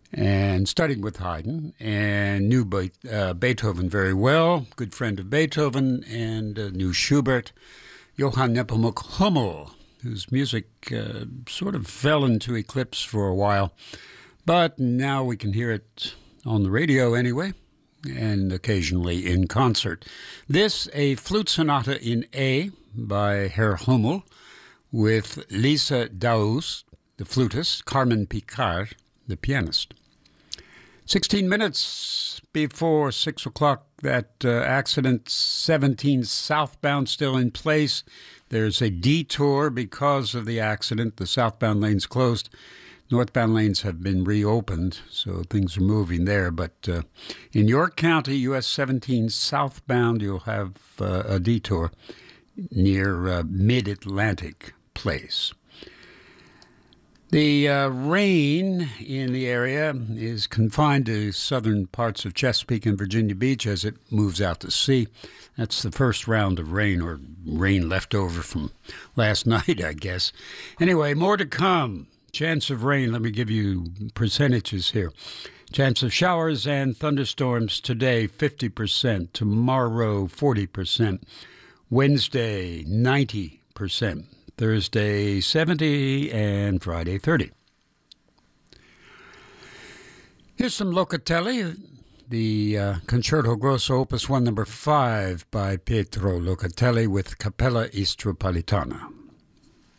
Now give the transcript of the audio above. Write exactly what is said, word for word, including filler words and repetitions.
and studied with Haydn and knew Be- uh, Beethoven very well, good friend of Beethoven, and uh, knew Schubert. Johann Nepomuk Hummel, whose music uh, sort of fell into eclipse for a while, but now we can hear it on the radio anyway, and occasionally in concert. This, a flute sonata in A by Herr Hummel, with Lisa Daoust, the flutist, Carmen Picard, the pianist. Sixteen minutes before six o'clock, that uh, accident, seventeen southbound still in place. There's a detour because of the accident. The southbound lane's closed. Northbound lanes have been reopened, so things are moving there. But uh, in York County, U S seventeen southbound, you'll have uh, a detour near uh, Mid-Atlantic Place. The uh, rain in the area is confined to southern parts of Chesapeake and Virginia Beach as it moves out to sea. That's the first round of rain, or rain left over from last night, I guess. Anyway, more to come. Chance of rain, let me give you percentages here. Chance of showers and thunderstorms today, fifty percent. Tomorrow, forty percent. Wednesday, ninety percent. Thursday, seventy, and Friday, thirty. Here's some Locatelli, the uh, Concerto Grosso Opus one, number five by Pietro Locatelli with Cappella Istropolitana.